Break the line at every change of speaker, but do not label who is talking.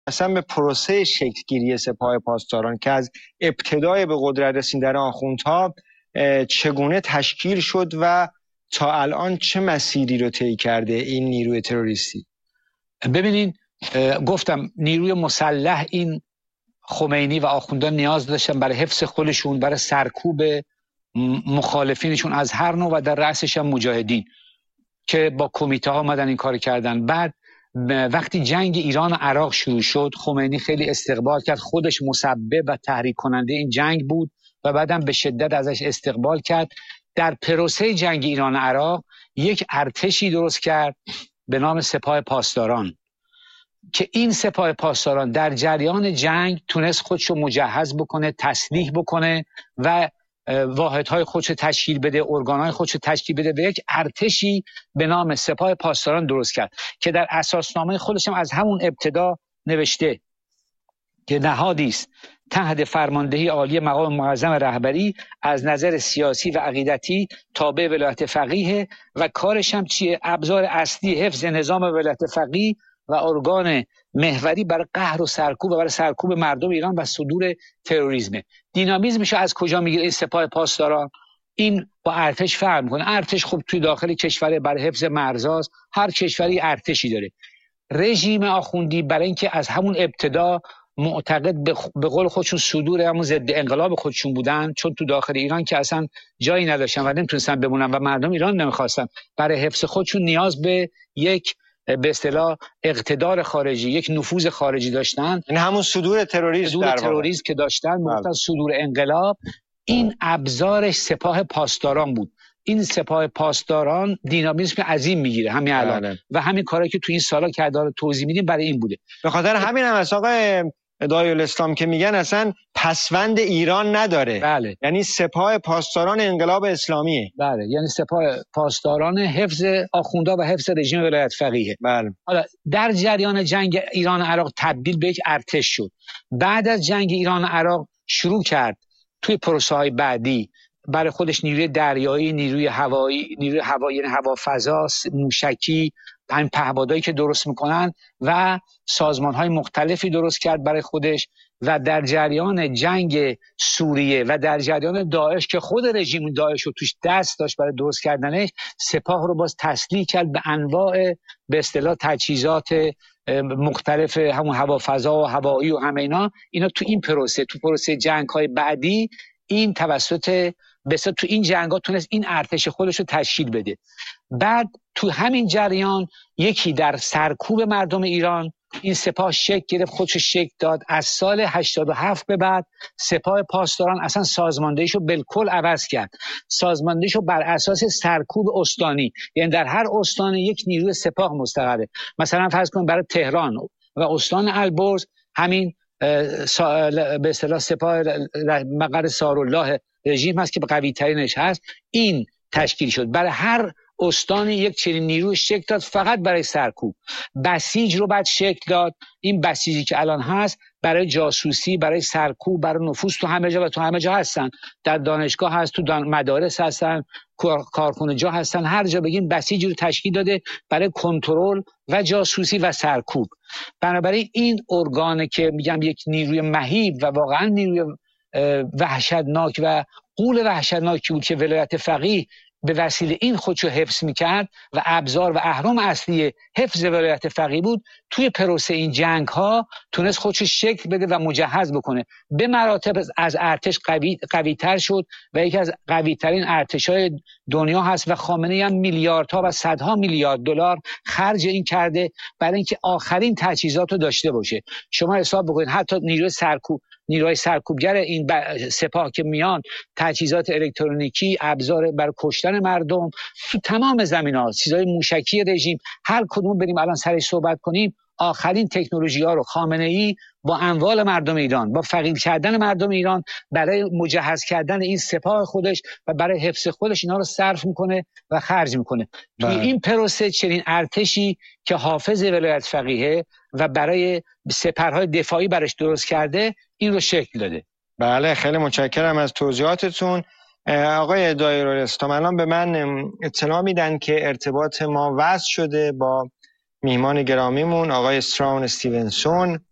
اصلا به پروسه شکل‌گیری سپاه پاسداران که از ابتدای به قدرت رسیدن آخوندها چگونه تشکیل شد و تا الان چه مسیری رو طی کرده این نیروی تروریستی؟
ببینین، گفتم نیروی مسلح این خمینی و آخوندان نیاز داشتن برای حفظ خودشون، برای سرکوب مخالفینشون از هر نوع و در رأسش هم مجاهدین که با کمیته ها آمدن این کار کردن. بعد وقتی جنگ ایران و عراق شروع شد، خمینی خیلی استقبال کرد، خودش مسبب و تحریک کننده این جنگ بود و بعدم به شدت ازش استقبال کرد. در پروسه جنگ ایران و عراق یک ارتشی درست کرد به نام سپاه پاسداران که این سپاه پاسداران در جریان جنگ تونست خودشو مجهز بکنه، تسلیح بکنه و واحدهای خودشو تشکیل بده، ارگانهای خودشو تشکیل بده و یک ارتشی به نام سپاه پاسداران درست کرد که در اساسنامه خودش هم از همون ابتدا نوشته که نهادی است تحت فرماندهی عالی مقام معظم رهبری از نظر سیاسی و عقیدتی تابع ولایت فقیه و کارش هم چیه؟ ابزار اصلی حفظ نظام ولایت فقیه و ارگان محوری برای قهر و سرکوب و برای سرکوب مردم ایران و صدور تروریسم. دینامیزمش از کجا میگیره این سپاه پاسداران؟ این با ارتش فرق میکنه. ارتش خب توی داخل کشور برای حفظ مرزاست، هر کشوری ارتشی داره. رژیم آخوندی برای اینکه از همون ابتدا معتقد به قول خودشون صدور همون ضد انقلاب خودشون بودن، چون تو داخل ایران که اصلا جایی نداشتن و نمیتونستن بمونن و مردم ایران نمیخواستن، برای حفظ خودشون نیاز به یک به اصطلاح اقتدار خارجی، یک نفوذ خارجی داشتن.
این همون صدور تروریسم
که داشتن، گفتن صدور انقلاب. این ابزارش سپاه پاسداران بود. این سپاه پاسداران دینامیسم عظیم میگیره همین الان و همین کاری که تو این سالا کرده رو توضیح میدیم برای این بوده.
به خاطر همین هم از آقای دایالاسلام که میگن اصلا پسوند ایران نداره.
بله.
یعنی سپاه پاسداران انقلاب اسلامیه.
بله، یعنی سپاه پاسداران حفظ آخوندا و حفظ رژیم ولایت فقیه.
بله.
حالا در جریان جنگ ایران و عراق تبدیل به یک ارتش شد. بعد از جنگ ایران و عراق شروع کرد توی پروسه‌های بعدی برای خودش نیروی دریایی، نیروی هوایی، یعنی هوافضا، موشکی، همین پهپادایی که درست میکنن و سازمان‌های مختلفی درست کرد برای خودش. و در جریان جنگ سوریه و در جریان داعش که خود رژیم داعش رو توش دست داشت برای درست کردنش، سپاه رو باز تسلیح کرد به انواع به اصطلاح تجهیزات مختلف، همون هوافضا و هوایی و همه اینا تو این پروسه جنگ‌های بعدی این توسط بسیار تو این جنگ‌ها تونست این ارتش خودش رو تشکیل بده. بعد تو همین جریان یکی در سرکوب مردم ایران این سپاه شکل گرفت، خودش شکل داد. از سال 87 به بعد سپاه پاسداران اصلا سازماندهیشو بالکل عوض کرد. سازماندهیشو بر اساس سرکوب استانی، یعنی در هر استانی یک نیروی سپاه مستقره. مثلا فرض کن برای تهران و استان البرز همین به اصطلاح سپاه مقر سارالله رژیم هست که قوی ترینش هست. این تشکیل شد. برای هر استانی یک چنین نیروی شکل داد فقط برای سرکوب. بسیج رو بعد شکل داد. این بسیجی که الان هست برای جاسوسی، برای سرکوب، برای نفوذ تو همه جا و تو همه جا هستن. در دانشگاه هست، تو مدارس هستن، کارخونه جا هستن، هر جا بگین بسیجی رو تشکیل داده برای کنترل و جاسوسی و سرکوب. بنابراین این ارگان که میگم یک نیروی مهیب و واقعا نیروی وحشتناک و غول وحشتناکی بود که ولایت فقیه به وسیله این خودشو حفظ میکرد و ابزار و اهرم اصلی حفظ ولایت فقیه بود، توی پروسه این جنگ ها تونست خودشو شکل بده و مجهز بکنه. به مراتب از ارتش قوی تر شد و یکی از قوی ترین ارتش های دنیا هست و خامنه‌ای هم میلیاردها و صدها میلیارد دلار خرج این کرده برای اینکه آخرین تجهیزات رو داشته باشه. شما حساب بکنید حتی نیروهای سرکوبگر این سپاه که میان، تجهیزات الکترونیکی، ابزار برای کشتن مردم تو تمام زمینه‌ها، چیزهای موشکی رژیم، هر کدوم بریم الان سرش صحبت کنیم، آخرین تکنولوژی‌ها رو خامنه‌ای با اموال مردم ایران، با فقیر کردن مردم ایران برای مجهز کردن این سپاه خودش و برای حفظ خودش اینا رو صرف میکنه و خرج میکنه. توی این پروسه چنین ارتشی که حافظ ولایت فقیه و برای سپرهای دفاعی برش درست کرده این رو شکل داده.
بله، خیلی متشکرم از توضیحاتتون. آقای دایالاسلام، الان به من اطلاع میدن که ارتباط ما وصل شده با میهمان گرامیمون آقای استراون استیونسون